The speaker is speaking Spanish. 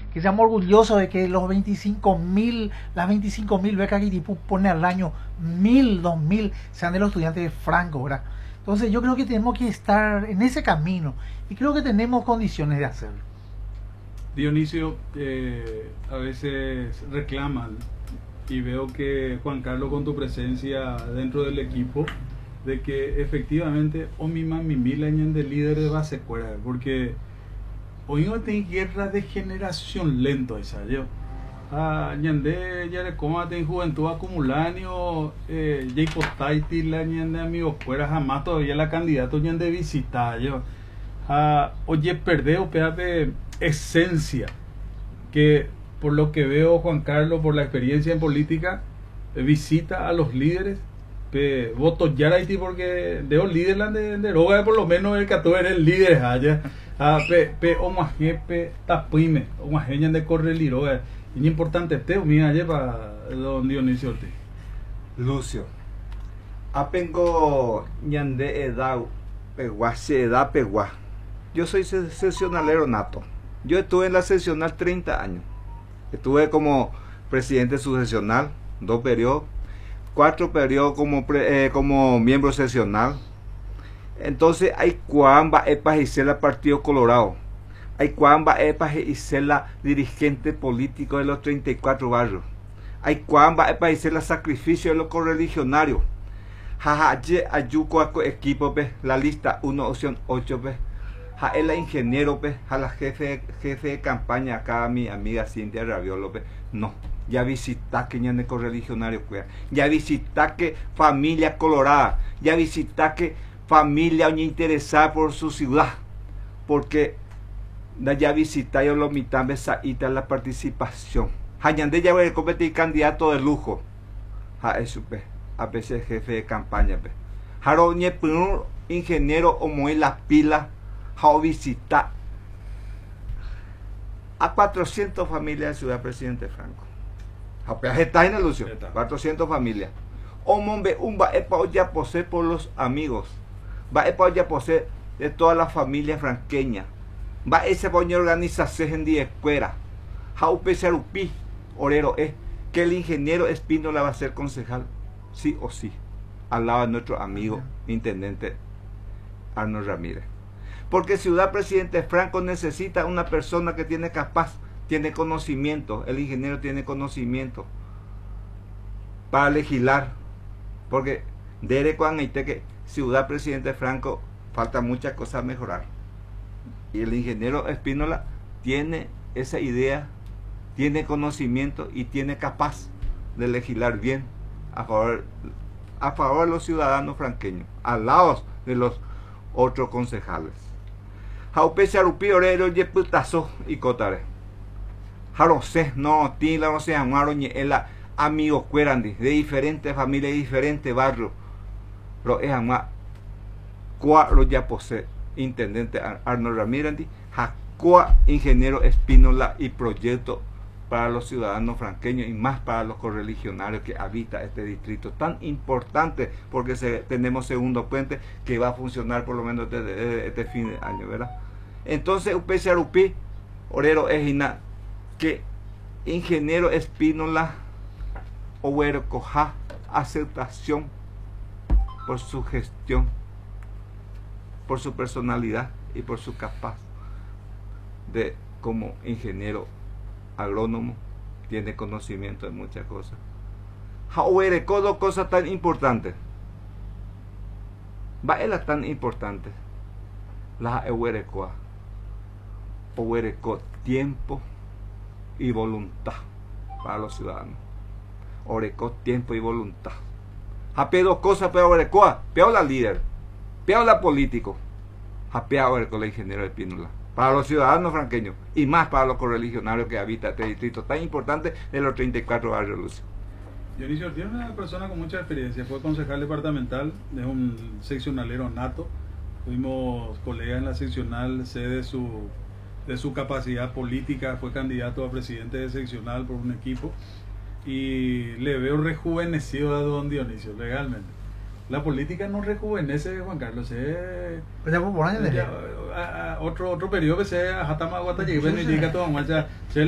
que seamos orgullosos de que las 25.000 becas que ITIPU pone al año, 1.000, 2.000, sean de los estudiantes de Franco, ¿verdad? Entonces yo creo que tenemos que estar en ese camino y creo que tenemos condiciones de hacerlo. Dionisio, a veces reclaman, y veo que Juan Carlos, con tu presencia dentro del equipo, de que efectivamente de líderes de base cuerda, porque hoy no hay guerra de generación lento esa yo. Ñande ya le coma en juventud acumuláneo, Jacob Taiti la ñande amigos fuera jamás todavía la candidato ñande visita yo. Oye perdeo pedape esencia que por lo que veo Juan Carlos, por la experiencia en política, visita a los líderes, voto ya Haití porque de los líderes de roga por lo menos el que tú eres el líder allá. Omajepe tapuime, omajeñan de correliroga. Es importante este mira lleva don Dionisio Ortiz. Lucio. Apengo ñande edad pegua, se edad pegua. Yo soy sesionalero nato. Yo estuve en la sesional 30 años. Estuve como presidente sucesional, 2 periodos, 4 periodos como miembro sesional. Entonces hay cuamba epas y cela Partido Colorado. Hay cuamba epas y cela dirigente político de los 34 barrios. Hay cuamba epas y cela sacrificio de los correligionarios. Jajaye ayuco equipo la lista 1 opción 8 ja el ingeniero ja la jefe de campaña acá mi amiga Cintia Raviolo no ya visita que ñane correligionario ya visita que familia colorada, ya visita que familia interesada por su ciudad, porque ya visita yo lo mitad de la participación. Hañande ya voy a competir candidato de lujo. Ja eso a veces jefe de campaña jaro ñe ingeniero o muy las pilas ja visita a 400 familias de Ciudad Presidente Franco. Ja está en Lucio, 400 familias. O mombe un va epa ya posee por los amigos. Va epa ya posee de toda la familia franqueña. Va ese boño organización en día escuela. Jaupe Sarupi, orero es que el ingeniero Espínola va a ser concejal, sí o sí, al lado de nuestro amigo intendente Arnold Ramírez. Porque Ciudad Presidente Franco necesita una persona que tiene capaz, tiene conocimiento, el ingeniero tiene conocimiento para legislar. Porque dere cuando que Ciudad Presidente Franco falta muchas cosas a mejorar. Y el ingeniero Espínola tiene esa idea, tiene conocimiento y tiene capaz de legislar bien a favor de los ciudadanos franqueños, al lado de los otros concejales. Jaupe Charupi orero ye putazo y cotare. Jarose no tila no se amaron la amigos cuerandi de diferentes familias, de diferentes barrios. Pero es ama cuatro ya posee intendente Arnold Ramírez, jacua ingeniero Espínola y proyecto para los ciudadanos franqueños y más para los correligionarios que habitan este distrito tan importante, porque tenemos segundo puente que va a funcionar por lo menos desde este fin de año, ¿verdad? Entonces UPC Arupi orero es que ingeniero Espínola o coja aceptación por su gestión, por su personalidad y por su capaz de como ingeniero agrónomo, tiene conocimiento de muchas cosas. Jauereco dos cosas tan importantes. Baela tan importantes. La euerecoa. Oereco tiempo y voluntad para los ciudadanos. Oreco tiempo y voluntad. Japea dos cosas, pero oerecoa, peo la líder, peo la político, japea oereco la ingeniero de Pínola. Para los ciudadanos franqueños y más para los correligionarios que habitan este distrito tan importante de los 34 barrios, Lucio. Dionisio tiene una persona con mucha experiencia, fue concejal departamental, es un seccionalero nato, fuimos colegas en la seccional, sé de su capacidad política, fue candidato a presidente de seccional por un equipo y le veo rejuvenecido a don Dionisio, legalmente. La política no rejuvenece, Juan Carlos. Otro periodo que se Hatama Guatayé,